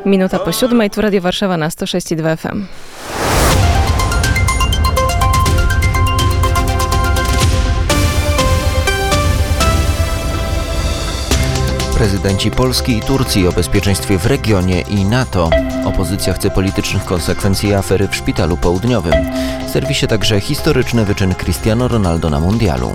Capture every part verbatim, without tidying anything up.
Minuta po siódmej, tu Radio Warszawa na sto sześć i dwa F M. Prezydenci Polski i Turcji o bezpieczeństwie w regionie i NATO. Opozycja chce politycznych konsekwencji afery w Szpitalu Południowym. W serwisie także historyczny wyczyn Cristiano Ronaldo na mundialu.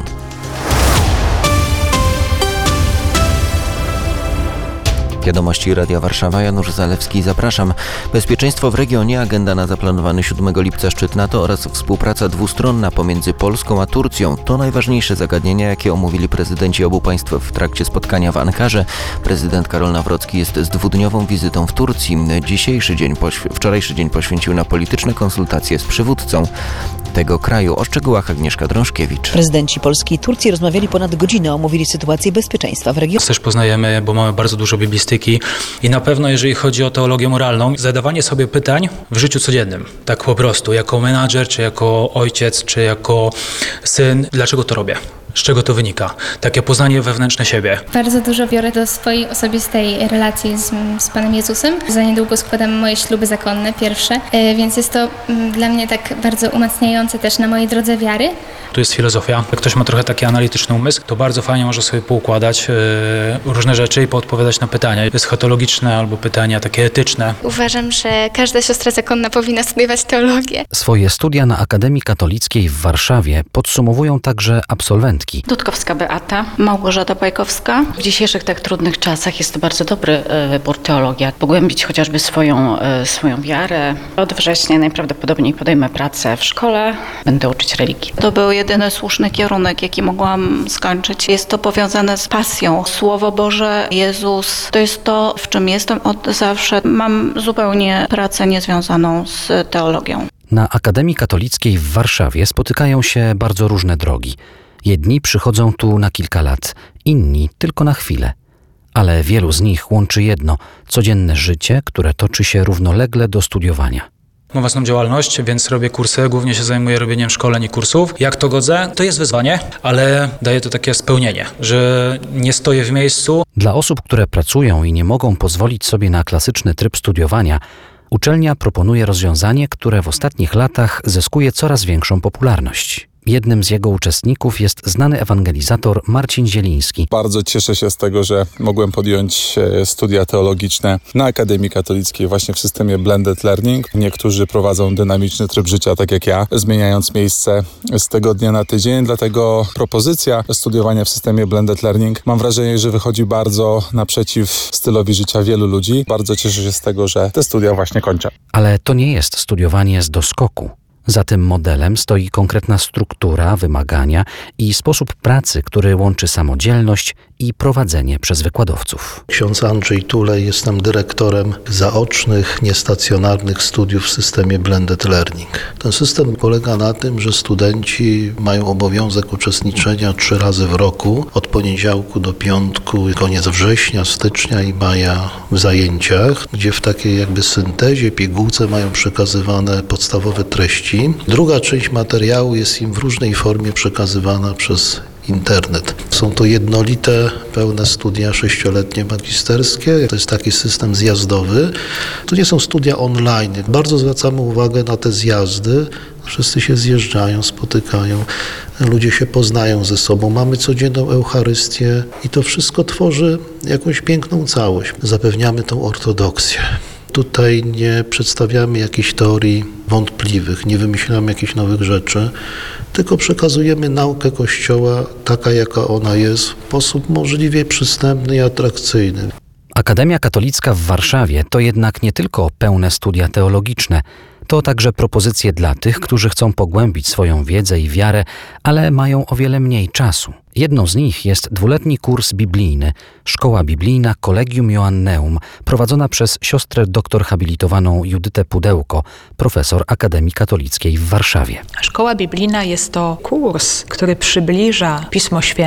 Wiadomości Radia Warszawa, Janusz Zalewski, zapraszam. Bezpieczeństwo w regionie, agenda na zaplanowany siódmego lipca szczyt NATO oraz współpraca dwustronna pomiędzy Polską a Turcją to najważniejsze zagadnienia, jakie omówili prezydenci obu państw w trakcie spotkania w Ankarze. Prezydent Karol Nawrocki jest z dwudniową wizytą w Turcji. Dzisiejszy dzień, poświ- wczorajszy dzień poświęcił na polityczne konsultacje z przywódcą tego kraju. O szczegółach Agnieszka Drążkiewicz. Prezydenci Polski i Turcji rozmawiali ponad godzinę, omówili sytuację bezpieczeństwa w regionie. Też poznajemy, bo mamy bardzo dużo biblistyki i na pewno jeżeli chodzi o teologię moralną, zadawanie sobie pytań w życiu codziennym, tak po prostu, jako menadżer, czy jako ojciec, czy jako syn, dlaczego to robię? Z czego to wynika? Takie poznanie wewnętrzne siebie. Bardzo dużo biorę do swojej osobistej relacji z, z Panem Jezusem. Za niedługo składam moje śluby zakonne, pierwsze, więc jest to dla mnie tak bardzo umacniające też na mojej drodze wiary. Tu jest filozofia. Jak ktoś ma trochę taki analityczny umysł, to bardzo fajnie może sobie poukładać yy, różne rzeczy i poodpowiadać na pytania eschatologiczne albo pytania takie etyczne. Uważam, że każda siostra zakonna powinna studiować teologię. Swoje studia na Akademii Katolickiej w Warszawie podsumowują także absolwentki. Dudkowska Beata, Małgorzata Pajkowska. W dzisiejszych tak trudnych czasach jest to bardzo dobry wybór teologia. Pogłębić chociażby swoją, swoją wiarę. Od września najprawdopodobniej podejmę pracę w szkole. Będę uczyć religii. To był jedyny słuszny kierunek, jaki mogłam skończyć. Jest to powiązane z pasją. Słowo Boże, Jezus, to jest to, w czym jestem od zawsze. Mam zupełnie pracę niezwiązaną z teologią. Na Akademii Katolickiej w Warszawie spotykają się bardzo różne drogi. Jedni przychodzą tu na kilka lat, inni tylko na chwilę. Ale wielu z nich łączy jedno – codzienne życie, które toczy się równolegle do studiowania. Mam własną działalność, więc robię kursy, głównie się zajmuję robieniem szkoleń i kursów. Jak to godzę? To jest wyzwanie, ale daje to takie spełnienie, że nie stoję w miejscu. Dla osób, które pracują i nie mogą pozwolić sobie na klasyczny tryb studiowania, uczelnia proponuje rozwiązanie, które w ostatnich latach zyskuje coraz większą popularność. Jednym z jego uczestników jest znany ewangelizator Marcin Zieliński. Bardzo cieszę się z tego, że mogłem podjąć studia teologiczne na Akademii Katolickiej właśnie w systemie Blended Learning. Niektórzy prowadzą dynamiczny tryb życia, tak jak ja, zmieniając miejsce z tygodnia na tydzień. Dlatego propozycja studiowania w systemie Blended Learning, mam wrażenie, że wychodzi bardzo naprzeciw stylowi życia wielu ludzi. Bardzo cieszę się z tego, że te studia właśnie kończę. Ale to nie jest studiowanie z doskoku. Za tym modelem stoi konkretna struktura, wymagania i sposób pracy, który łączy samodzielność i prowadzenie przez wykładowców. Ksiądz Andrzej Tulej, jestem dyrektorem zaocznych, niestacjonarnych studiów w systemie Blended Learning. Ten system polega na tym, że studenci mają obowiązek uczestniczenia trzy razy w roku, od poniedziałku do piątku, koniec września, stycznia i maja w zajęciach, gdzie w takiej jakby syntezie, pigułce mają przekazywane podstawowe treści. Druga część materiału jest im w różnej formie przekazywana przez internet. Są to jednolite, pełne studia sześcioletnie magisterskie. To jest taki system zjazdowy. To nie są studia online. Bardzo zwracamy uwagę na te zjazdy. Wszyscy się zjeżdżają, spotykają, ludzie się poznają ze sobą. Mamy codzienną Eucharystię i to wszystko tworzy jakąś piękną całość. Zapewniamy tą ortodoksję. Tutaj nie przedstawiamy jakichś teorii wątpliwych, nie wymyślamy jakichś nowych rzeczy, tylko przekazujemy naukę Kościoła taka, jaka ona jest, w sposób możliwie przystępny i atrakcyjny. Akademia Katolicka w Warszawie to jednak nie tylko pełne studia teologiczne, to także propozycje dla tych, którzy chcą pogłębić swoją wiedzę i wiarę, ale mają o wiele mniej czasu. Jedną z nich jest dwuletni kurs biblijny, Szkoła Biblijna Collegium Joanneum, prowadzona przez siostrę doktor habilitowaną Judytę Pudełko, profesor Akademii Katolickiej w Warszawie. Szkoła Biblijna jest to kurs, który przybliża Pismo Święte